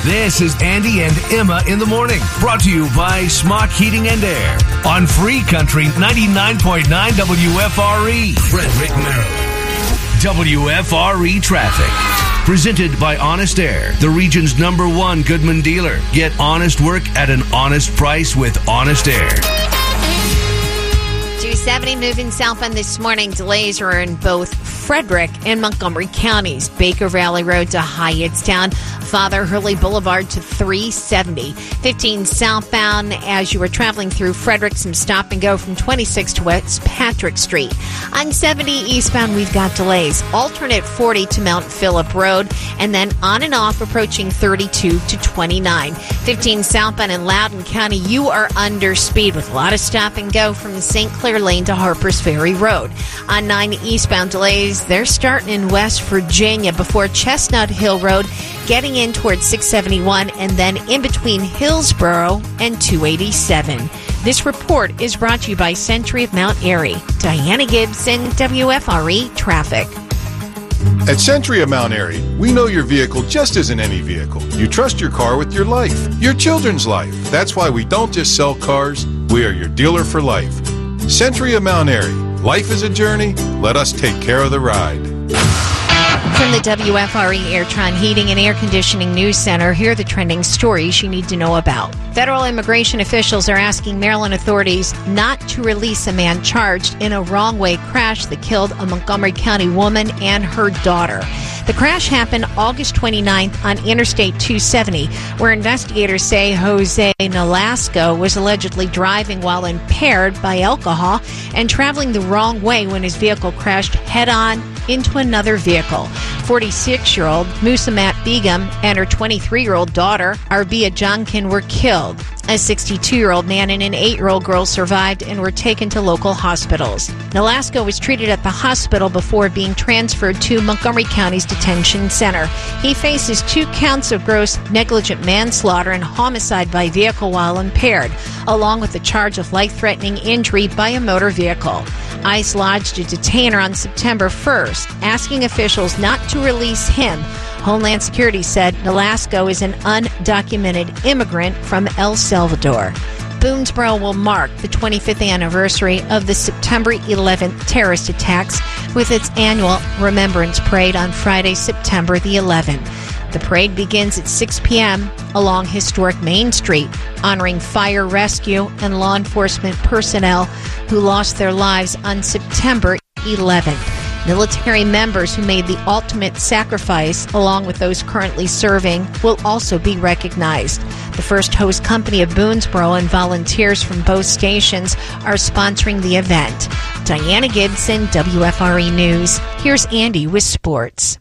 This is Andy and Emma in the morning, brought to you by Smock Heating and Air on Free Country 99.9 WFRE, Frederick, Maryland. WFRE Traffic, presented by Honest Air, the region's #1 Goodman dealer. Get honest work at an honest price with Honest Air. 270 moving southbound this morning. Delays are in both Frederick and Montgomery counties. Baker Valley Road to Hyattstown. Father Hurley Boulevard to 370. 15 southbound as you are traveling through Frederick. Some stop and go from 26 to West Patrick Street. On 70 eastbound, we've got delays. Alternate 40 to Mount Phillip Road, and then on and off approaching 32 to 29. 15 southbound in Loudoun County, you are under speed with a lot of stop and go from the St. Clair Lane to Harpers Ferry Road. On 9 eastbound delays, they're starting in West Virginia before Chestnut Hill Road, getting in towards 671, and then in between Hillsborough and 287. This report is brought to you by Century of Mount Airy. Diana Gibson, WFRE Traffic. At Century of Mount Airy, we know your vehicle just isn't any vehicle. You trust your car with your life, your children's life. That's why we don't just sell cars, we are your dealer for life. Century of Mount Airy. Life is a journey. Let us take care of the ride. From the WFRE Airtron Heating and Air Conditioning News Center, here are the trending stories you need to know about. Federal immigration officials are asking Maryland authorities not to release a man charged in a wrong-way crash that killed a Montgomery County woman and her daughter. The crash happened August 29th on Interstate 270, where investigators say Jose Nolasco was allegedly driving while impaired by alcohol and traveling the wrong way when his vehicle crashed head-on into another vehicle. 46-year-old Musamat Begum and her 23-year-old daughter, Arbia Jonkin, were killed. A 62-year-old man and an 8-year-old girl survived and were taken to local hospitals. Nolasco was treated at the hospital before being transferred to Montgomery County's detention center. He faces 2 counts of gross negligent manslaughter and homicide by vehicle while impaired, along with the charge of life-threatening injury by a motor vehicle. ICE lodged a detainer on September 1st, asking officials not to release him. Homeland Security said Nolasco is an undocumented immigrant from El Salvador. Boonesboro will mark the 25th anniversary of the September 11th terrorist attacks with its annual Remembrance Parade on Friday, September the 11th. The parade begins at 6 p.m. along historic Main Street, honoring fire rescue and law enforcement personnel who lost their lives on September 11th. Military members who made the ultimate sacrifice, along with those currently serving, will also be recognized. The First Host Company of Boonesboro and volunteers from both stations are sponsoring the event. Diana Gibson, WFRE News. Here's Andy with sports.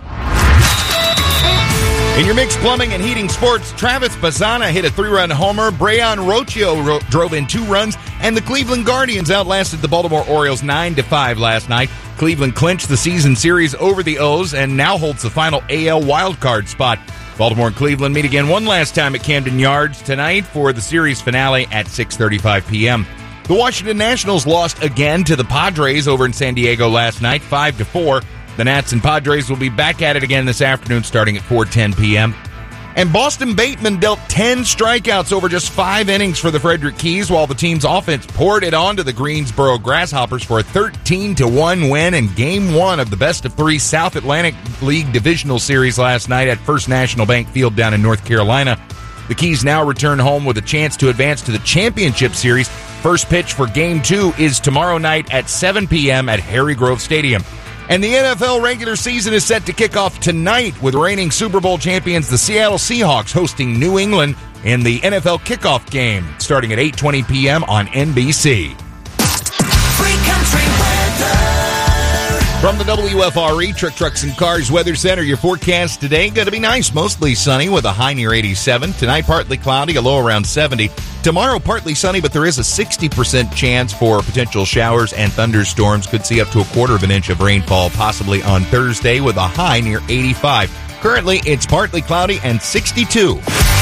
In your mixed plumbing and heating sports, Travis Bazzana hit a 3-run homer, Brayan Rocchio drove in 2 runs, and the Cleveland Guardians outlasted the Baltimore Orioles 9-5 last night. Cleveland clinched the season series over the O's and now holds the final AL wildcard spot. Baltimore and Cleveland meet again one last time at Camden Yards tonight for the series finale at 6:35 p.m. The Washington Nationals lost again to the Padres over in San Diego last night, 5-4. The Nats and Padres will be back at it again this afternoon starting at 4:10 p.m. And Boston Bateman dealt 10 strikeouts over just 5 innings for the Frederick Keys, while the team's offense poured it onto the Greensboro Grasshoppers for a 13-1 win in Game 1 of the best-of-3 South Atlantic League Divisional Series last night at First National Bank Field down in North Carolina. The Keys now return home with a chance to advance to the Championship Series. First pitch for Game 2 is tomorrow night at 7 p.m. at Harry Grove Stadium. And the NFL regular season is set to kick off tonight with reigning Super Bowl champions the Seattle Seahawks hosting New England in the NFL kickoff game starting at 8:20 p.m. on NBC. Free Country Weather. From the WFRE Trucks and Cars Weather Center, your forecast today going to be nice, mostly sunny with a high near 87. Tonight, partly cloudy, a low around 70. Tomorrow, partly sunny, but there is a 60% chance for potential showers and thunderstorms. Could see up to a 1/4 inch of rainfall, possibly on Thursday, with a high near 85. Currently, it's partly cloudy and 62.